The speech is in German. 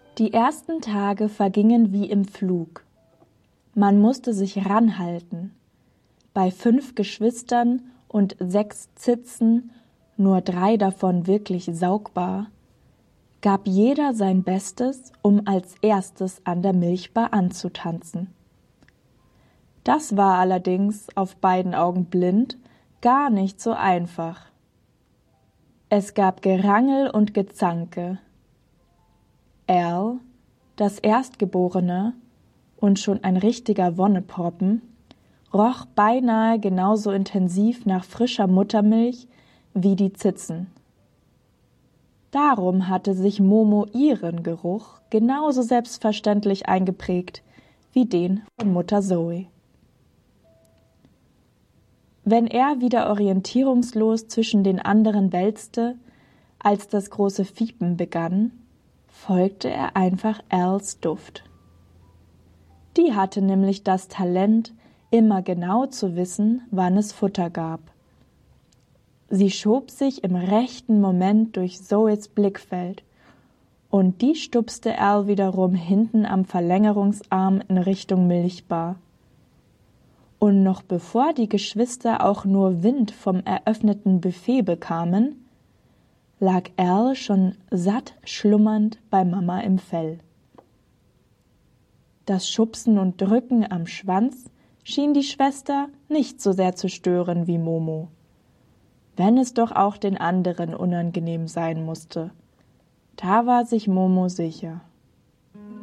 Die ersten Tage vergingen wie im Flug. Man musste sich ranhalten. Bei 5 Geschwistern und 6 Zitzen, nur 3 davon wirklich saugbar, gab jeder sein Bestes, um als erstes an der Milchbar anzutanzen. Das war allerdings, auf beiden Augen blind, gar nicht so einfach. Es gab Gerangel und Gezanke. Al, das Erstgeborene und schon ein richtiger Wonneproppen, roch beinahe genauso intensiv nach frischer Muttermilch wie die Zitzen. Darum hatte sich Momo ihren Geruch genauso selbstverständlich eingeprägt wie den von Mutter Zoe. Wenn er wieder orientierungslos zwischen den anderen wälzte, als das große Fiepen begann, folgte er einfach Als Duft. Die hatte nämlich das Talent, immer genau zu wissen, wann es Futter gab. Sie schob sich im rechten Moment durch Zoes Blickfeld und die stupste Al wiederum hinten am Verlängerungsarm in Richtung Milchbar. Und noch bevor die Geschwister auch nur Wind vom eröffneten Buffet bekamen, lag Al schon satt schlummernd bei Mama im Fell. Das Schubsen und Drücken am Schwanz schien die Schwester nicht so sehr zu stören wie Momo, wenn es doch auch den anderen unangenehm sein musste. Da war sich Momo sicher.